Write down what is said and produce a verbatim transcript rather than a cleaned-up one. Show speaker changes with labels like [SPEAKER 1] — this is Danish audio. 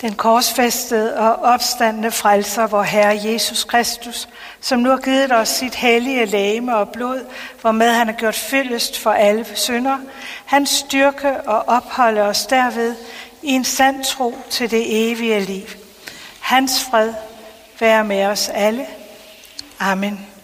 [SPEAKER 1] Den korsfæstede og opstandne frelser, vor Herre Jesus Kristus, som nu har givet os sit hellige legeme og blod, hvormed han har gjort fyldest for alle synder, han styrke og opholde os derved i en sand tro til det evige liv. Hans fred være med os alle. Amen.